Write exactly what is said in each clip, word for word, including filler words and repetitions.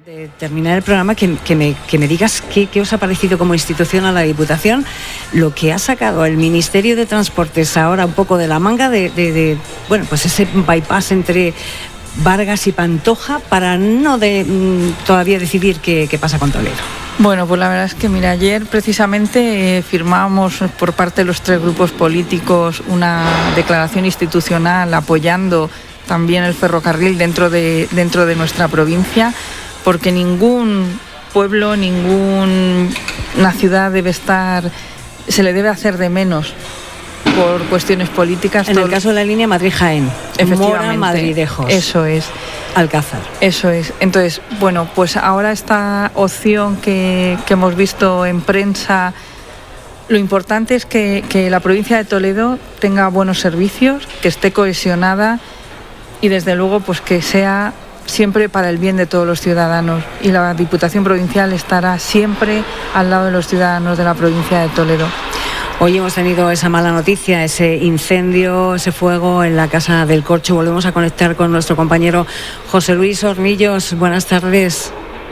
De terminar el programa, que, que, me, que me digas qué, qué os ha parecido como institución a la Diputación lo que ha sacado el Ministerio de Transportes ahora un poco de la manga de, de, de bueno, pues ese bypass entre Vargas y Pantoja para no de, mm, todavía decidir qué, qué pasa con Toledo. Bueno, pues la verdad es que mira, ayer precisamente eh, firmamos por parte de los tres grupos políticos una declaración institucional apoyando también el ferrocarril dentro de, dentro de nuestra provincia, porque ningún pueblo, ninguna ciudad debe estar, se le debe hacer de menos por cuestiones políticas. En el caso de la línea Madrid-Jaén, efectivamente, Mora-Madridejos. Eso es. Alcázar. Eso es. Entonces, bueno, pues ahora esta opción que, que hemos visto en prensa, lo importante es que, que la provincia de Toledo tenga buenos servicios, que esté cohesionada y desde luego pues que sea siempre para el bien de todos los ciudadanos, y la Diputación Provincial estará siempre al lado de los ciudadanos de la provincia de Toledo. Hoy hemos tenido esa mala noticia, ese incendio, ese fuego en la Casa del Corcho. Volvemos a conectar con nuestro compañero José Luis Hornillos. Buenas tardes.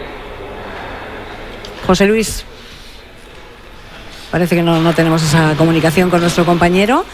José Luis. Parece que no, no tenemos esa comunicación con nuestro compañero,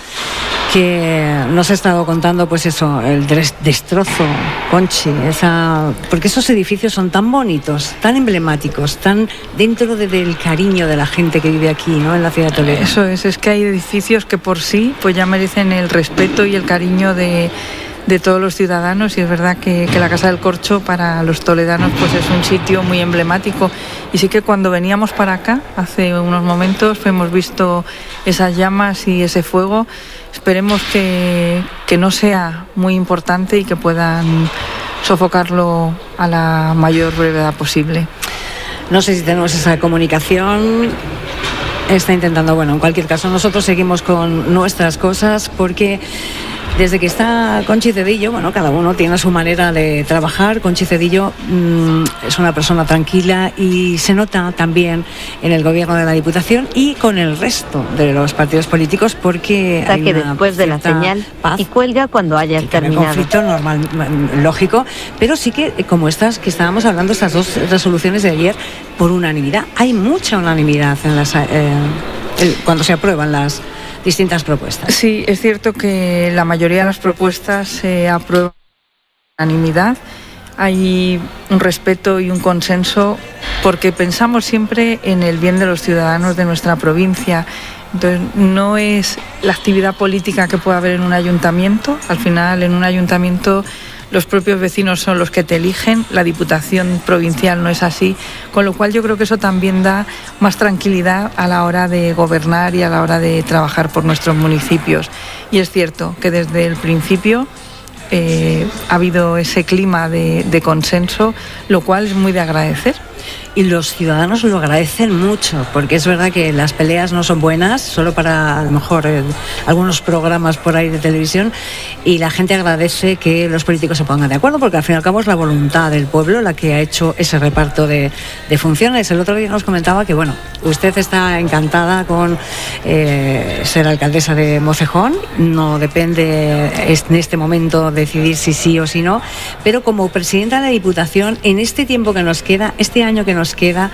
que nos ha estado contando, pues eso, el destrozo, Conchi, esa, porque esos edificios son tan bonitos, tan emblemáticos, tan dentro de, del cariño de la gente que vive aquí, ¿no?, en la ciudad de Toledo. Eso es, es que hay edificios que por sí pues ya merecen el respeto y el cariño de, de todos los ciudadanos, y es verdad que, que la Casa del Corcho para los toledanos pues es un sitio muy emblemático. Y sí que cuando veníamos para acá, hace unos momentos, hemos visto esas llamas y ese fuego. Esperemos que, que no sea muy importante y que puedan sofocarlo a la mayor brevedad posible. No sé si tenemos esa comunicación. Está intentando, bueno, en cualquier caso, nosotros seguimos con nuestras cosas, porque desde que está Conchi Cedillo, bueno, cada uno tiene su manera de trabajar. Conchi Cedillo mmm, es una persona tranquila y se nota también en el gobierno de la Diputación y con el resto de los partidos políticos, porque hay que después de la señal paz, y cuelga cuando haya terminado. Conflicto normal, lógico, pero sí que, como estas que estábamos hablando, estas dos resoluciones de ayer, por unanimidad, hay mucha unanimidad en las, eh, cuando se aprueban las distintas propuestas. Sí, es cierto que la mayoría de las propuestas se aprueban por unanimidad. Hay un respeto y un consenso porque pensamos siempre en el bien de los ciudadanos de nuestra provincia. Entonces, no es la actividad política que puede haber en un ayuntamiento. Al final, en un ayuntamiento los propios vecinos son los que te eligen, la Diputación Provincial no es así, con lo cual yo creo que eso también da más tranquilidad a la hora de gobernar y a la hora de trabajar por nuestros municipios. Y es cierto que desde el principio eh, ha habido ese clima de, de consenso, lo cual es muy de agradecer. Y los ciudadanos lo agradecen mucho, porque es verdad que las peleas no son buenas, solo para a lo mejor eh, algunos programas por ahí de televisión, y la gente agradece que los políticos se pongan de acuerdo, porque al fin y al cabo es la voluntad del pueblo la que ha hecho ese reparto de, de funciones. El otro día nos comentaba que, bueno, usted está encantada con eh, ser alcaldesa de Mocejón, no depende en este momento decidir si sí o si no, pero como presidenta de la Diputación, en este tiempo que nos queda, este año que nos queda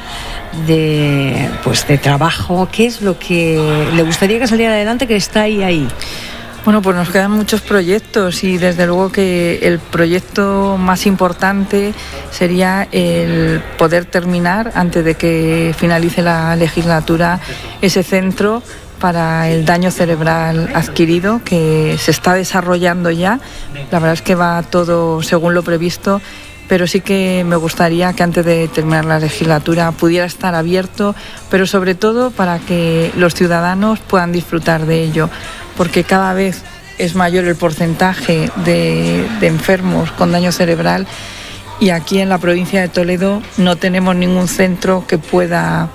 de, pues, de trabajo, ¿qué es lo que le gustaría que saliera adelante, que está ahí ahí? Bueno, pues nos quedan muchos proyectos y desde luego que el proyecto más importante sería el poder terminar, antes de que finalice la legislatura, ese centro para el daño cerebral adquirido, que se está desarrollando ya. La verdad es que va todo según lo previsto, pero sí que me gustaría que antes de terminar la legislatura pudiera estar abierto, pero sobre todo para que los ciudadanos puedan disfrutar de ello, porque cada vez es mayor el porcentaje de, de enfermos con daño cerebral, y aquí en la provincia de Toledo no tenemos ningún centro que pueda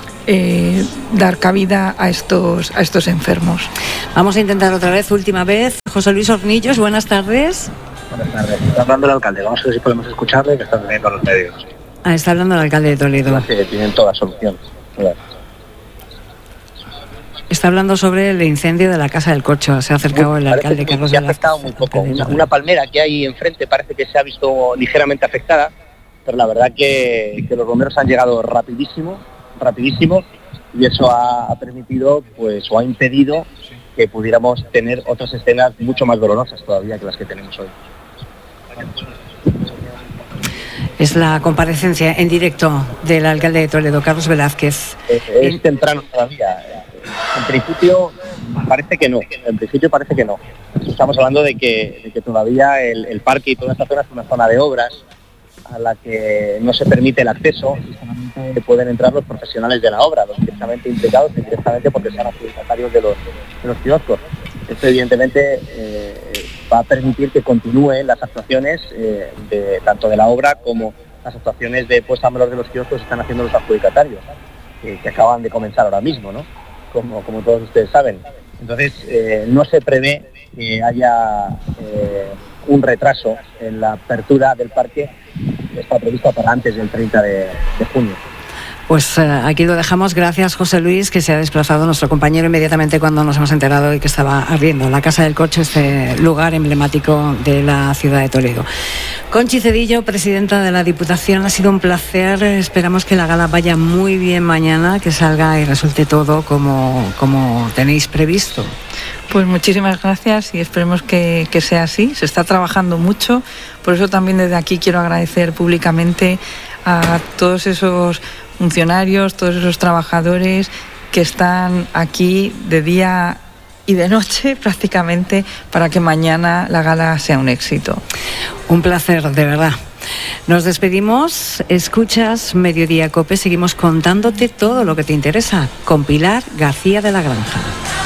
eh, dar cabida a estos, a estos enfermos. Vamos a intentar otra vez, última vez. José Luis Hornillos, buenas tardes. Buenas tardes. Está hablando el alcalde. Vamos a ver si podemos escucharle, que está teniendo los medios. Ah, está hablando el alcalde de Toledo. Sí, tienen todas las soluciones. Está hablando sobre el incendio de la Casa del Corcho. Se ha acercado el alcalde que Carlos se ha afectado muy poco. Una, una palmera que hay enfrente parece que se ha visto ligeramente afectada, pero la verdad que, que los bomberos han llegado rapidísimo, rapidísimo, y eso ha, ha permitido, pues, o ha impedido que pudiéramos tener otras escenas mucho más dolorosas todavía que las que tenemos hoy. Es la comparecencia en directo del alcalde de Toledo, Carlos Velázquez. Es, es temprano todavía. En principio parece que no, en principio parece que no. Estamos hablando de que, de que todavía el, el parque y toda esta zona es una zona de obras a la que no se permite el acceso y solamente pueden entrar los profesionales de la obra, los directamente implicados y directamente porque sean adjudicatarios de los, de los kioscos. Esto evidentemente eh, va a permitir que continúen las actuaciones eh, de, tanto de la obra como las actuaciones de puesta en valor de los kioscos que están haciendo los adjudicatarios, eh, que acaban de comenzar ahora mismo, ¿no? Como, como todos ustedes saben. Entonces, eh, no se prevé que haya eh, un retraso en la apertura del parque, que está prevista para antes del treinta de junio. Pues eh, aquí lo dejamos. Gracias, José Luis, que se ha desplazado nuestro compañero inmediatamente cuando nos hemos enterado de que estaba ardiendo la Casa del Coche, este lugar emblemático de la ciudad de Toledo. Conchi Cedillo, presidenta de la Diputación, ha sido un placer. Esperamos que la gala vaya muy bien mañana, que salga y resulte todo como, como tenéis previsto. Pues muchísimas gracias y esperemos que, que sea así. Se está trabajando mucho, por eso también desde aquí quiero agradecer públicamente a todos esos funcionarios, todos esos trabajadores que están aquí de día y de noche prácticamente para que mañana la gala sea un éxito. Un placer, de verdad. Nos despedimos. Escuchas Mediodía Cope. Seguimos contándote todo lo que te interesa con Pilar García de la Granja.